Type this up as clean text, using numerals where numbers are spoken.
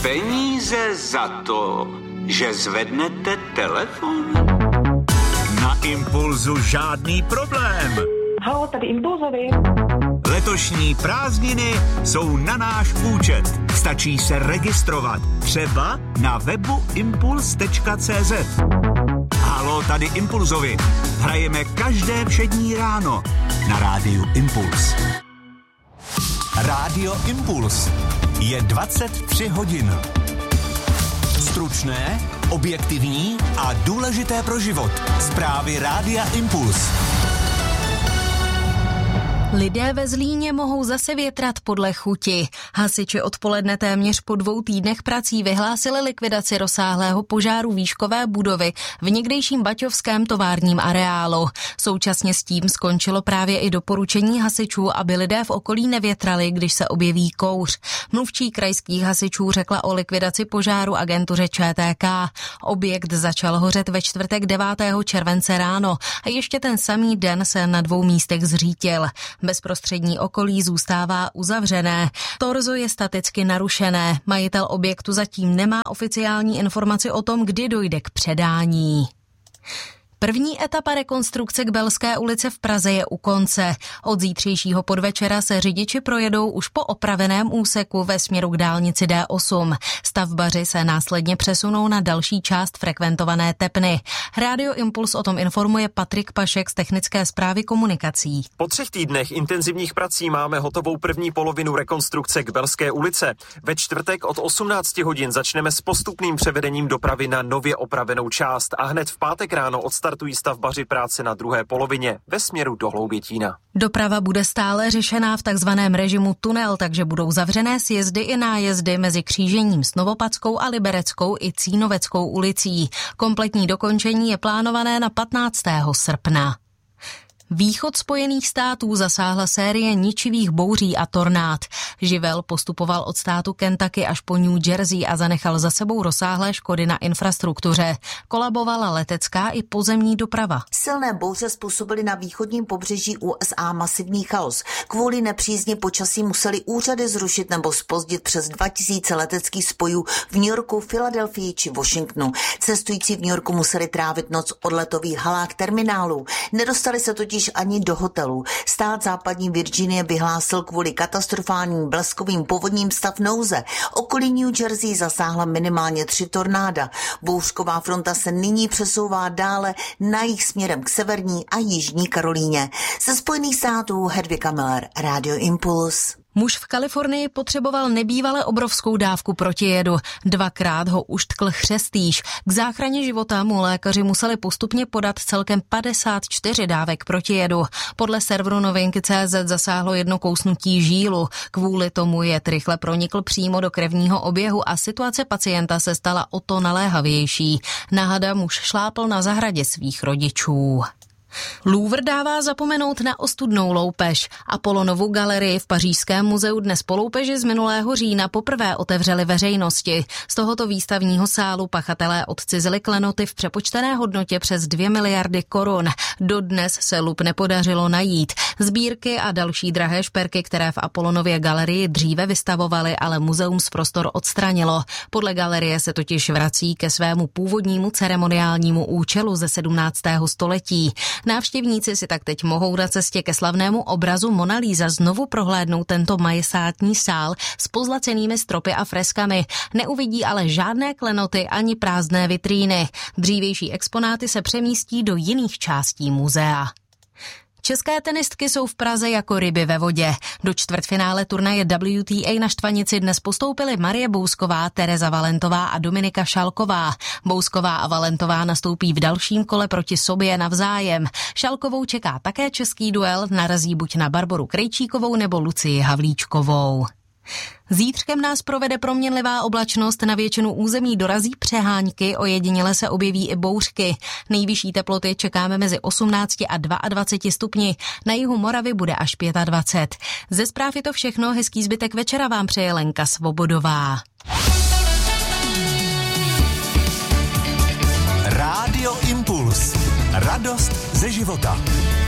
peníze za to, že zvednete telefon? Na Impulzu žádný problém. Halo, tady Impulzovi. Letošní prázdniny jsou na náš účet. Stačí se registrovat. Třeba na webu impuls.cz. Halo, tady Impulzovi. Hrajeme každé všední ráno na rádiu Impuls. Rádio Impuls. Je 23 hodin. Stručné, objektivní a důležité pro život. Zprávy Rádia Impuls. Lidé ve Zlíně mohou zase větrat podle chuti. Hasiči odpoledne téměř po 2 týdnech prací vyhlásili likvidaci rozsáhlého požáru výškové budovy v někdejším baťovském továrním areálu. Současně s tím skončilo právě i doporučení hasičů, aby lidé v okolí nevětrali, když se objeví kouř. Mluvčí krajských hasičů řekla o likvidaci požáru agentuře ČTK. Objekt začal hořet ve čtvrtek 9. července ráno a ještě ten samý den se na 2 místech zřítil. Bezprostřední okolí zůstává uzavřené. Torzo je staticky narušené. Majitel objektu zatím nemá oficiální informaci o tom, kdy dojde k předání. První etapa rekonstrukce k Belské ulici v Praze je u konce. Od zítřejšího podvečera se řidiči projedou už po opraveném úseku ve směru k dálnici D8. Stavbaři se následně přesunou na další část frekventované Tepny. Rádio Impuls o tom informuje Patrik Pašek z Technické správy komunikací. Po 3 týdnech intenzivních prací máme hotovou první polovinu rekonstrukce k Belské ulice. Ve čtvrtek od 18 hodin začneme s postupným převedením dopravy na nově opravenou část a hned v pátek ráno odstartují stavbaři práce na druhé polovině ve směru do Hloubětína. Doprava bude stále řešená v takzvaném režimu tunel, takže budou zavřené sjezdy i nájezdy mezi křížením s Novopadskou a Libereckou i Cínoveckou ulicí. Kompletní dokončení je plánované na 15. srpna. Východ Spojených států zasáhla série ničivých bouří a tornád. Živel postupoval od státu Kentucky až po New Jersey a zanechal za sebou rozsáhlé škody na infrastruktuře. Kolabovala letecká i pozemní doprava. Silné bouře způsobily na východním pobřeží USA masivní chaos. Kvůli nepřízni počasí museli úřady zrušit nebo zpozdit přes 2000 leteckých spojů v New Yorku, Filadelfii či Washingtonu. Cestující v New Yorku museli trávit noc v odletových halách terminálů. Nedostali se totiž ani do hotelů. Stát západní Virginie vyhlásil kvůli katastrofálním bleskovým povodním stav nouze. Okolí New Jersey zasáhla minimálně 3 tornáda. Bouřková fronta se nyní přesouvá dále na jih směrem k severní a jižní Karolíně. Ze Spojených států Hedvika Miller, Radio Impuls. Muž v Kalifornii potřeboval nebývale obrovskou dávku protijedu. 2krát ho uštkl chřestýš. K záchraně života mu lékaři museli postupně podat celkem 54 dávek protijedu. Podle serveru Novinky.cz zasáhlo jedno kousnutí žílu. Kvůli tomu jed rychle pronikl přímo do krevního oběhu a situace pacienta se stala o to naléhavější. Na hada muž šlápl na zahradě svých rodičů. Louvre dává zapomenout na ostudnou loupež. Apollonovu galerii v Pařížském muzeu dnes po loupeži z minulého října poprvé otevřeli veřejnosti. Z tohoto výstavního sálu pachatelé odcizili klenoty v přepočtené hodnotě přes 2 miliardy korun. Dodnes se lup nepodařilo najít. Sbírky a další drahé šperky, které v Apollonově galerii dříve vystavovaly, ale muzeum z prostor odstranilo. Podle galerie se totiž vrací ke svému původnímu ceremoniálnímu účelu ze 17. století. Návštěvníci si tak teď mohou na cestě ke slavnému obrazu Mona Lisa znovu prohlédnout tento majestátní sál s pozlacenými stropy a freskami. Neuvidí ale žádné klenoty ani prázdné vitríny. Dřívější exponáty se přemístí do jiných částí muzea. České tenistky jsou v Praze jako ryby ve vodě. Do čtvrtfinále turnaje WTA na Štvanici dnes postoupily Marie Bousková, Tereza Valentová a Dominika Šalková. Bousková a Valentová nastoupí v dalším kole proti sobě navzájem. Šalkovou čeká také český duel, narazí buď na Barboru Krejčíkovou nebo Lucii Havlíčkovou. Zítřkem nás provede proměnlivá oblačnost, na většinu území dorazí přehánky, ojediněle se objeví i bouřky. Nejvyšší teploty čekáme mezi 18 a 22 stupni, na jihu Moravy bude až 25. Ze zpráv je to všechno, hezký zbytek večera vám přeje Lenka Svobodová. Rádio Impuls. Radost ze života.